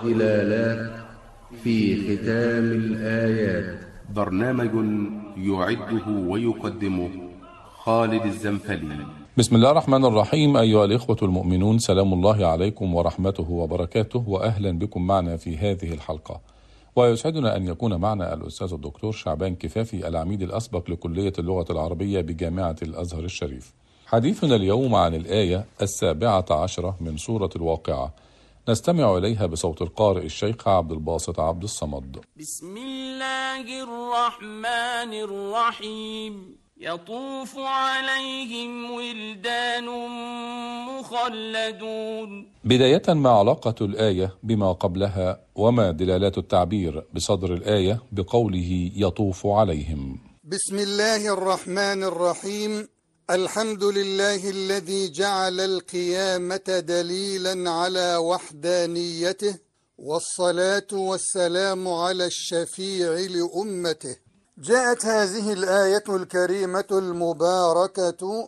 ظلالات في ختام الآيات. برنامج يعده ويقدمه خالد الزنفلي. بسم الله الرحمن الرحيم. أيها الإخوة المؤمنون، سلام الله عليكم ورحمته وبركاته، وأهلا بكم معنا في هذه الحلقة. ويسعدنا أن يكون معنا الأستاذ الدكتور شعبان كفافي، العميد الأسبق لكلية اللغة العربية بجامعة الأزهر الشريف. حديثنا اليوم عن الآية 17 من سورة الواقعة، نستمع إليها بصوت القارئ الشيخ عبد الباسط عبد الصمد. بسم الله الرحمن الرحيم. يطوف عليهم ولدان مخلدون. بداية، ما علاقة الآية بما قبلها، وما دلالات التعبير بصدر الآية بقوله يطوف عليهم؟ بسم الله الرحمن الرحيم. الحمد لله الذي جعل القيامة دليلا على وحدانيته، والصلاة والسلام على الشفيع لأمته. جاءت هذه الآية الكريمة المباركة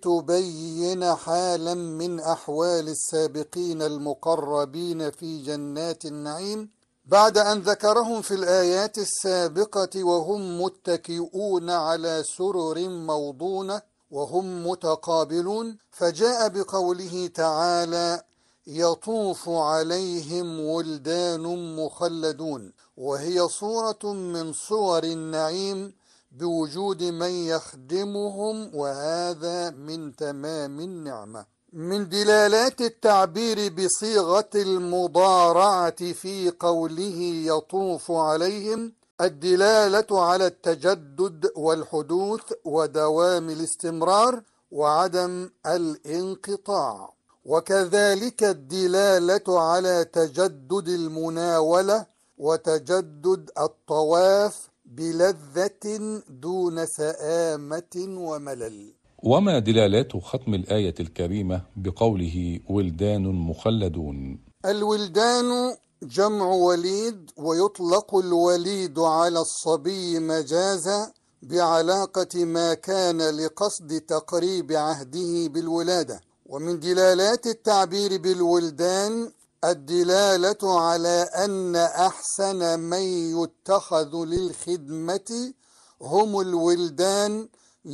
لتبين حالا من أحوال السابقين المقربين في جنات النعيم، بعد أن ذكرهم في الآيات السابقة وهم متكئون على سرر موضونة وهم متقابلون، فجاء بقوله تعالى يطوف عليهم ولدان مخلدون، وهي صورة من صور النعيم بوجود من يخدمهم، وهذا من تمام النعمة. من دلالات التعبير بصيغة المضارعة في قوله يطوف عليهم الدلالة على التجدد والحدوث ودوام الاستمرار وعدم الانقطاع، وكذلك الدلالة على تجدد المناولة وتجدد الطواف بلذة دون سآمة وملل. وما دلالات ختم الآية الكريمة بقوله ولدان مخلدون؟ الولدان جمع وليد، ويطلق الوليد على الصبي مجازا بعلاقة ما كان لقصد تقريب عهده بالولادة. ومن دلالات التعبير بالولدان الدلالة على أن أحسن من يتخذ للخدمة هم الولدان،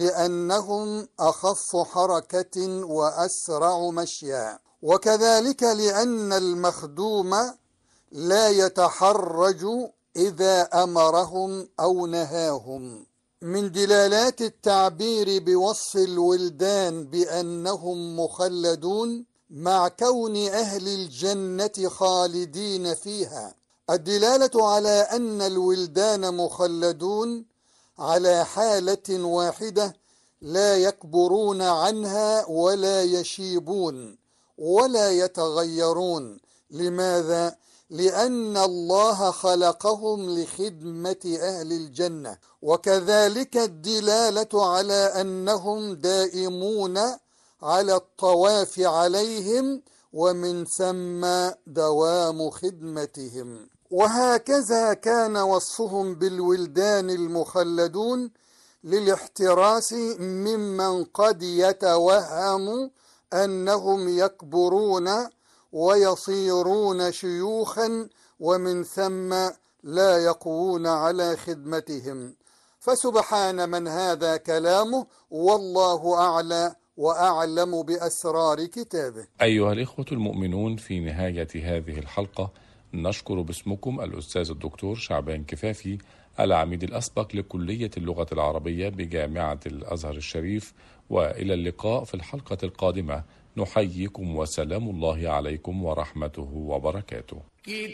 لأنهم أخف حركة وأسرع مشيا، وكذلك لأن المخدوم لا يتحرج إذا أمرهم أو نهاهم. من دلالات التعبير بوصف الولدان بأنهم مخلدون مع كون أهل الجنة خالدين فيها الدلالة على أن الولدان مخلدون على حالة واحدة، لا يكبرون عنها ولا يشيبون ولا يتغيرون. لماذا؟ لأن الله خلقهم لخدمة أهل الجنة. وكذلك الدلالة على أنهم دائمون على الطواف عليهم، ومن ثم دوام خدمتهم. وهكذا كان وصفهم بالولدان المخلدون للاحتراس ممن قد يتوهم أنهم يكبرون ويصيرون شيوخا، ومن ثم لا يقوون على خدمتهم. فسبحان من هذا كلامه، والله أعلى وأعلم بأسرار كتابه. أيها الإخوة المؤمنون، في نهاية هذه الحلقة نشكر باسمكم الأستاذ الدكتور شعبان كفافي، العميد الأسبق لكلية اللغة العربية بجامعة الأزهر الشريف، وإلى اللقاء في الحلقة القادمة. نحييكم وسلام الله عليكم ورحمته وبركاته.